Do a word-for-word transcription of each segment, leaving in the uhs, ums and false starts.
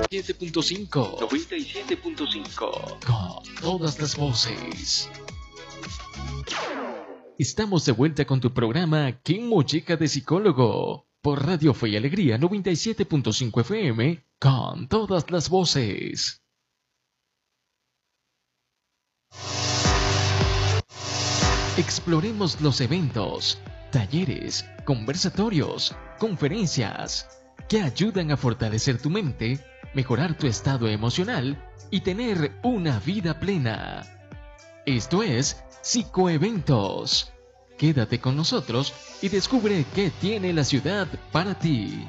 siete punto cinco. noventa y siete punto cinco. Con todas las voces. Estamos de vuelta con tu programa ¿Qué molleja de psicólogo? Por Radio Fe y Alegría noventa y siete punto cinco F M con todas las voces. Exploremos los eventos, talleres, conversatorios, conferencias que ayudan a fortalecer tu mente, mejorar tu estado emocional y tener una vida plena. Esto es Psicoeventos. Quédate con nosotros y descubre qué tiene la ciudad para ti.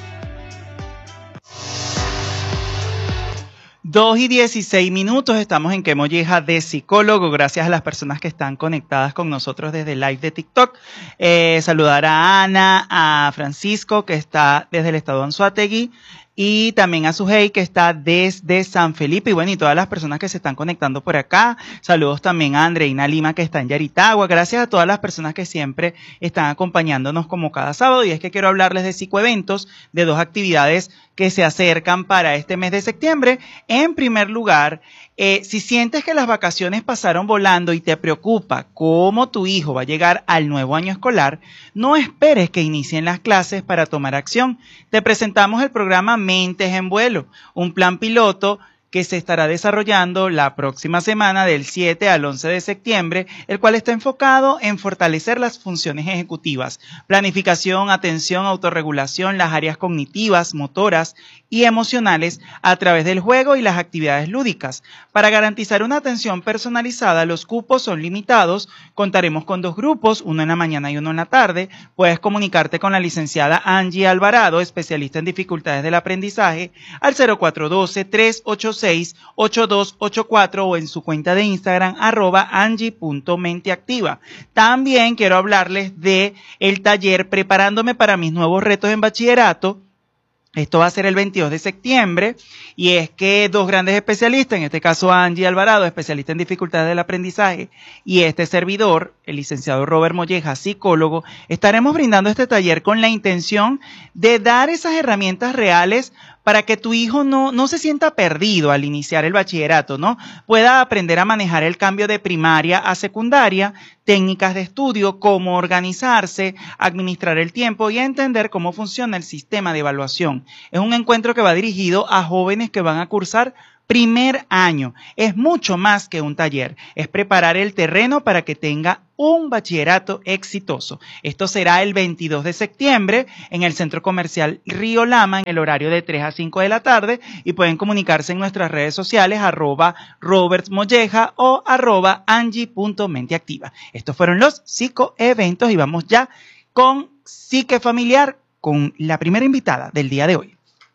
dos y dieciséis minutos, estamos en Qué molleja de psicólogo, gracias a las personas que están conectadas con nosotros desde el live de TikTok. Eh, saludar a Ana, a Francisco, que está desde el estado de Anzoátegui, y también a Sujei, que está desde San Felipe, y bueno, y todas las personas que se están conectando por acá. Saludos también a Andreina Lima, que está en Yaritagua. Gracias a todas las personas que siempre están acompañándonos como cada sábado, y es que quiero hablarles de psicoeventos, de dos actividades que se acercan para este mes de septiembre. En primer lugar, eh, si sientes que las vacaciones pasaron volando y te preocupa cómo tu hijo va a llegar al nuevo año escolar, no esperes que inicien las clases para tomar acción. Te presentamos el programa Mentes en Vuelo, un plan piloto que se estará desarrollando la próxima semana del siete al once de septiembre, el cual está enfocado en fortalecer las funciones ejecutivas, planificación, atención, autorregulación, las áreas cognitivas, motoras y emocionales a través del juego y las actividades lúdicas. Para garantizar una atención personalizada, los cupos son limitados. Contaremos con dos grupos, uno en la mañana y uno en la tarde. Puedes comunicarte con la licenciada Angie Alvarado, especialista en dificultades del aprendizaje, al cero cuatro uno dos, tres ocho seis, ocho dos ocho cuatro o en su cuenta de Instagram, arroba angie punto menteactiva. También quiero hablarles de el taller Preparándome para mis nuevos retos en bachillerato. Esto va a ser el veintidós de septiembre, y es que dos grandes especialistas, en este caso Angie Alvarado, especialista en dificultades del aprendizaje, y este servidor, el licenciado Robert Molleja, psicólogo, estaremos brindando este taller con la intención de dar esas herramientas reales para que tu hijo no, no se sienta perdido al iniciar el bachillerato, ¿no? Pueda aprender a manejar el cambio de primaria a secundaria, técnicas de estudio, cómo organizarse, administrar el tiempo y entender cómo funciona el sistema de evaluación. Es un encuentro que va dirigido a jóvenes que van a cursar primer año. Es mucho más que un taller, es preparar el terreno para que tenga un bachillerato exitoso. Esto será el veintidós de septiembre en el Centro Comercial Río Lama, en el horario de tres a cinco de la tarde, y pueden comunicarse en nuestras redes sociales, arroba Robert Molleja o arroba angie punto menteactiva. Estos fueron los psicoeventos y vamos ya con Psique Familiar, con la primera invitada del día de hoy.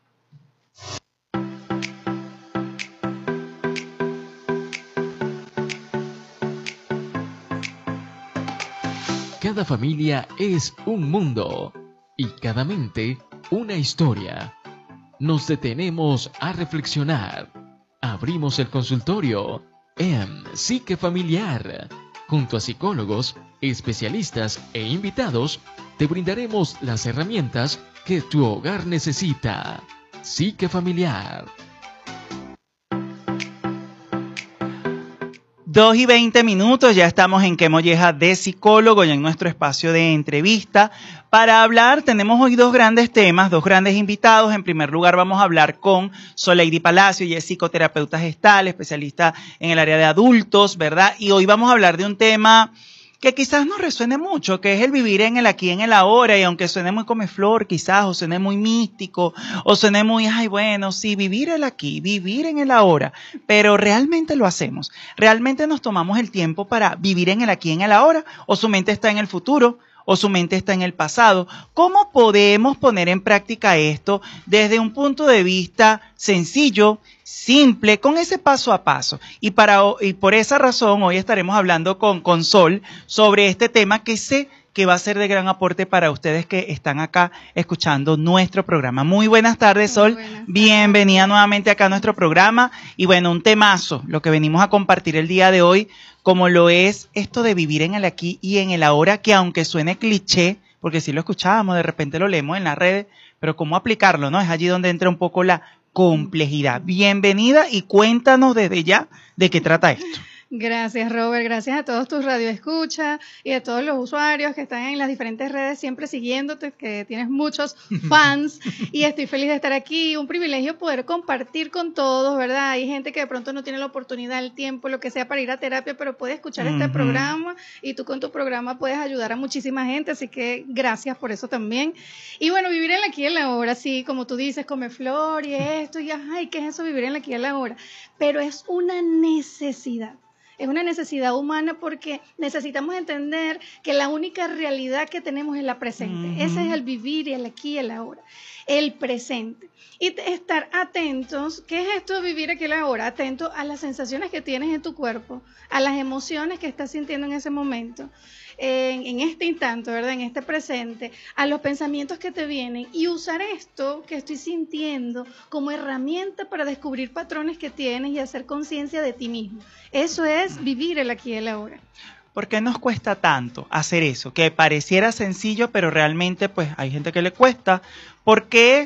Cada familia es un mundo y cada mente una historia. Nos detenemos a reflexionar. Abrimos el consultorio en Psique Familiar. Junto a psicólogos, especialistas e invitados, te brindaremos las herramientas que tu hogar necesita. Psique Familiar. Dos y veinte minutos, ya estamos en Qué molleja de psicólogo y en nuestro espacio de entrevista. Para hablar tenemos hoy dos grandes temas, dos grandes invitados. En primer lugar vamos a hablar con Soleidi Palacio, ella es psicoterapeuta gestal, especialista en el área de adultos, ¿verdad? Y hoy vamos a hablar de un tema que quizás no resuene mucho, que es el vivir en el aquí, en el ahora, y aunque suene muy comeflor quizás, o suene muy místico, o suene muy, ay, bueno, sí, vivir el aquí, vivir en el ahora, pero realmente lo hacemos, realmente nos tomamos el tiempo para vivir en el aquí, en el ahora, o su mente está en el futuro, o su mente está en el pasado. ¿Cómo podemos poner en práctica esto desde un punto de vista sencillo, simple, con ese paso a paso? Y, para, y por esa razón hoy estaremos hablando con, con Sol sobre este tema que sé que va a ser de gran aporte para ustedes que están acá escuchando nuestro programa. Muy buenas tardes, Sol. Buenas tardes. Bienvenida nuevamente acá a nuestro programa. Y bueno, un temazo, lo que venimos a compartir el día de hoy, como lo es esto de vivir en el aquí y en el ahora, que aunque suene cliché, porque si lo escuchábamos, de repente lo leemos en las redes, pero cómo aplicarlo, ¿no? Es allí donde entra un poco la complejidad. Bienvenida y cuéntanos desde ya de qué trata esto. Gracias, Robert. Gracias a todos tus radioescuchas y a todos los usuarios que están en las diferentes redes siempre siguiéndote, que tienes muchos fans y estoy feliz de estar aquí. Un privilegio poder compartir con todos, ¿verdad? Hay gente que de pronto no tiene la oportunidad, el tiempo, lo que sea para ir a terapia, pero puede escuchar uh-huh. este programa y tú con tu programa puedes ayudar a muchísima gente, así que gracias por eso también. Y bueno, vivir en la aquí y en la ahora, sí, como tú dices, come flor y esto, y ay, ¿qué es eso vivir en la aquí y en la ahora? Pero es una necesidad. Es una necesidad humana porque necesitamos entender que la única realidad que tenemos es la presente. Uh-huh. Ese es el vivir y el aquí y el ahora. El presente. Y estar atentos. ¿Qué es esto de vivir aquí y el ahora? Atento a las sensaciones que tienes en tu cuerpo, a las emociones que estás sintiendo en ese momento. En, en este instante, ¿verdad? En este presente, a los pensamientos que te vienen y usar esto que estoy sintiendo como herramienta para descubrir patrones que tienes y hacer conciencia de ti mismo. Eso es vivir el aquí y el ahora. ¿Por qué nos cuesta tanto hacer eso? Que pareciera sencillo, pero realmente pues hay gente que le cuesta. ¿Por qué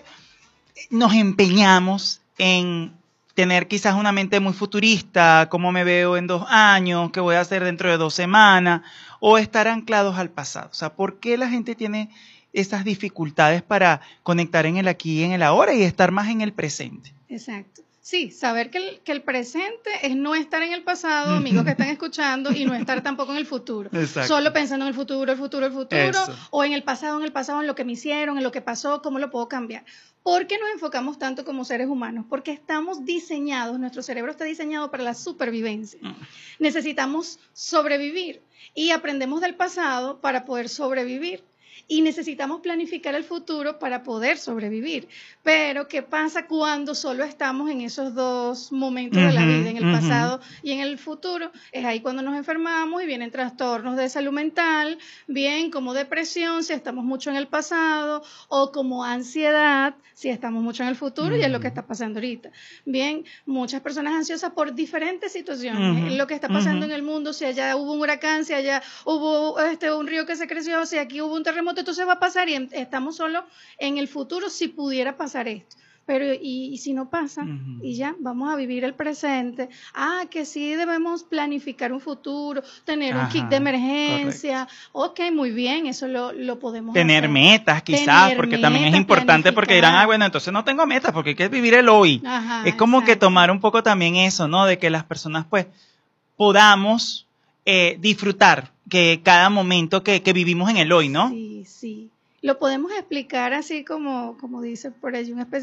nos empeñamos en tener quizás una mente muy futurista, cómo me veo en dos años, qué voy a hacer dentro de dos semanas, o estar anclados al pasado? O sea, ¿por qué la gente tiene esas dificultades para conectar en el aquí y en el ahora y estar más en el presente? Exacto. Sí, saber que el, que el presente es no estar en el pasado, amigos que están escuchando, y no estar tampoco en el futuro. Exacto. Solo pensando en el futuro, el futuro, el futuro, Eso. o en el pasado, en el pasado, en lo que me hicieron, en lo que pasó, cómo lo puedo cambiar. ¿Por qué nos enfocamos tanto como seres humanos? Porque estamos diseñados, nuestro cerebro está diseñado para la supervivencia. Mm. Necesitamos sobrevivir y aprendemos del pasado para poder sobrevivir. Y necesitamos planificar el futuro para poder sobrevivir. Pero, ¿qué pasa cuando solo estamos en esos dos momentos uh-huh, de la vida, en el uh-huh. pasado y en el futuro? Es ahí cuando nos enfermamos y vienen trastornos de salud mental, bien como depresión si estamos mucho en el pasado, o como ansiedad si estamos mucho en el futuro, uh-huh. y es lo que está pasando ahorita. Bien, muchas personas ansiosas por diferentes situaciones, uh-huh. lo que está pasando uh-huh. en el mundo, si allá hubo un huracán, si allá hubo este, un río que se creció, si aquí hubo un terremoto, entonces va a pasar y estamos solo en el futuro si pudiera pasar esto. Pero y, y si no pasa, uh-huh. y ya, vamos a vivir el presente. Ah, que sí debemos planificar un futuro, tener Ajá, un kit de emergencia. Correcto. Ok, muy bien, eso lo, lo podemos tener hacer. metas quizás, tener porque metas, también es importante, porque dirán, ah, bueno, entonces no tengo metas, porque hay que vivir el hoy. Ajá, es como exacto. que tomar un poco también eso, ¿no? De que las personas pues podamos eh, disfrutar que cada momento que, que vivimos en el hoy, ¿no? Sí, sí. Lo podemos explicar así como, como dice por ahí un especialista.